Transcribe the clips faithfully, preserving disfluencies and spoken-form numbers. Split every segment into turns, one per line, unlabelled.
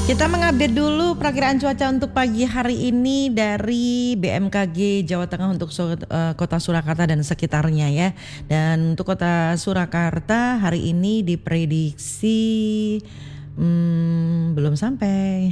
Kita mengupdate dulu perakiraan cuaca untuk pagi hari ini dari B M K G Jawa Tengah untuk uh, kota Surakarta dan sekitarnya ya. Dan untuk kota Surakarta hari ini diprediksi hmm, belum sampai.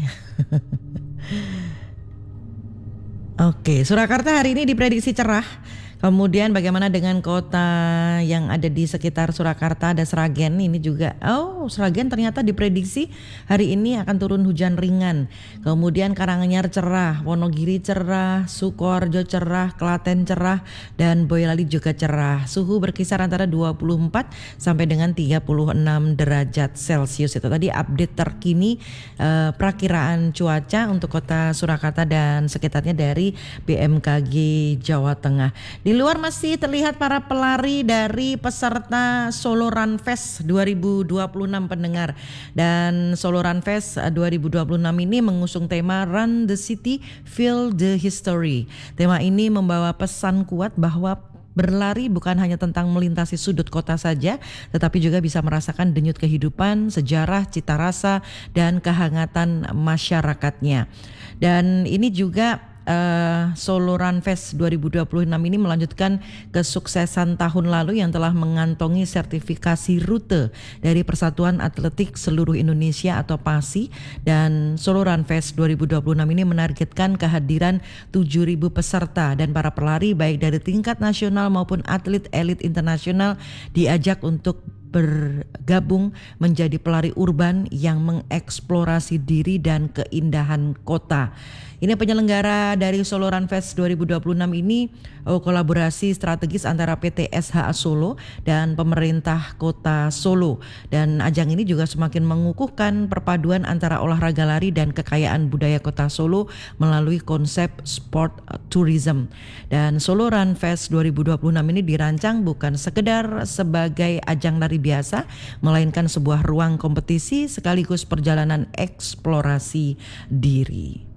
Oke, Surakarta hari ini diprediksi cerah. Kemudian bagaimana dengan kota yang ada di sekitar Surakarta, ada Sragen ini juga. Oh, Sragen ternyata diprediksi hari ini akan turun hujan ringan. Kemudian Karanganyar cerah, Wonogiri cerah, Sukoharjo cerah, Klaten cerah, dan Boyolali juga cerah. Suhu berkisar antara dua puluh empat sampai dengan tiga puluh enam derajat Celcius. Itu tadi update terkini eh, perakiraan cuaca untuk kota Surakarta dan sekitarnya dari B M K G Jawa Tengah. Di luar masih terlihat para pelari dari peserta Solo Run Fest dua ribu dua puluh enam pendengar. Dan Solo Run Fest dua ribu dua puluh enam ini mengusung tema Run the City, Feel the History. Tema ini membawa pesan kuat bahwa berlari bukan hanya tentang melintasi sudut kota saja, tetapi juga bisa merasakan denyut kehidupan, sejarah, cita rasa, dan kehangatan masyarakatnya. Dan ini juga Uh, Solo Run Fest dua ribu dua puluh enam ini melanjutkan kesuksesan tahun lalu yang telah mengantongi sertifikasi rute dari Persatuan Atletik Seluruh Indonesia atau PASI, dan Solo Run Fest dua ribu dua puluh enam ini menargetkan kehadiran tujuh ribu peserta dan para pelari baik dari tingkat nasional maupun atlet elit internasional diajak untuk bergabung menjadi pelari urban yang mengeksplorasi diri dan keindahan kota. Ini penyelenggara dari Solo Run Fest dua ribu dua puluh enam ini oh, kolaborasi strategis antara P T S H A Solo dan pemerintah kota Solo. Dan ajang ini juga semakin mengukuhkan perpaduan antara olahraga lari dan kekayaan budaya kota Solo melalui konsep sport tourism. Dan Solo Run Fest dua ribu dua puluh enam ini dirancang bukan sekedar sebagai ajang lari biasa, melainkan sebuah ruang kompetisi sekaligus perjalanan eksplorasi diri.